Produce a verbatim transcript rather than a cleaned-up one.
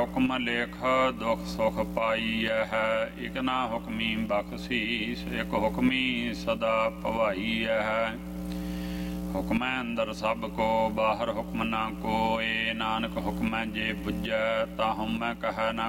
ਹੁਕਮ ਲੇਖ ਦੁਖ ਸੁਖ ਪਾਈਐ ਹੈ। ਇਕ ਨਾ ਹੁਕਮੀ ਬਖਸ਼ੀਸ ਇਕ ਹੁਕਮੀ ਸਦਾ ਭਵਾਈਐ ਹੈ। ਹੁਕਮੈ ਅੰਦਰ ਸਭ ਕੋ ਬਾਹਰ ਹੁਕਮ ਨਾ ਕੋਏ। ਨਾਨਕ ਹੁਕਮੈ ਜੇ ਬੁੱਝੈ ਤਾ ਹਉਮੈ ਕਹੈ ਨਾ